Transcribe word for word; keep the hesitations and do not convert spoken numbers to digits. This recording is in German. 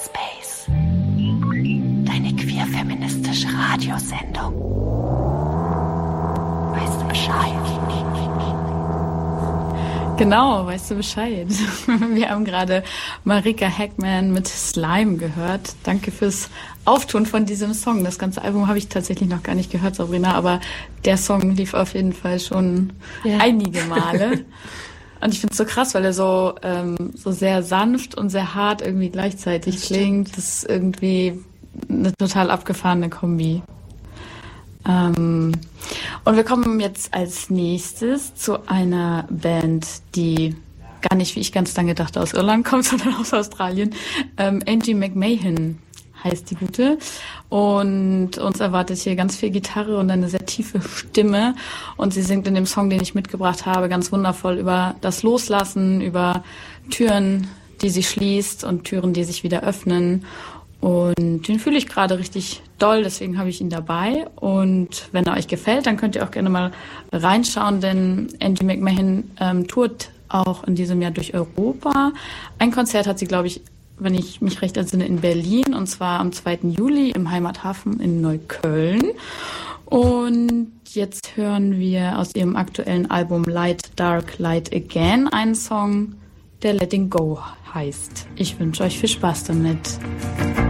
Queerspace. Deine queer-feministische Radiosendung. Weißt du Bescheid? Genau, weißt du Bescheid. Wir haben gerade Marika Hackman mit Slime gehört. Danke fürs Auftun von diesem Song. Das ganze Album habe ich tatsächlich noch gar nicht gehört, Sabrina, aber der Song lief auf jeden Fall schon ja. einige Male. Und ich finde es so krass, weil er so ähm, so sehr sanft und sehr hart irgendwie gleichzeitig das klingt. Stimmt. Das ist irgendwie eine total abgefahrene Kombi. Ähm, und wir kommen jetzt als nächstes zu einer Band, die gar nicht, wie ich ganz lange dachte, aus Irland kommt, sondern aus Australien. Ähm, Angie McMahon heißt die Gute. Und uns erwartet hier ganz viel Gitarre und eine sehr tiefe Stimme. Und sie singt in dem Song, den ich mitgebracht habe, ganz wundervoll über das Loslassen, über Türen, die sie schließt und Türen, die sich wieder öffnen. Und den fühle ich gerade richtig doll, deswegen habe ich ihn dabei. Und wenn er euch gefällt, dann könnt ihr auch gerne mal reinschauen, denn Angie McMahon ähm, tourt auch in diesem Jahr durch Europa. Ein Konzert hat sie, glaube ich, wenn ich mich recht entsinne, in Berlin, und zwar am zweiten Juli im Heimathafen in Neukölln. Und jetzt hören wir aus ihrem aktuellen Album Light, Dark, Light Again einen Song, der Letting Go heißt. Ich wünsche euch viel Spaß damit.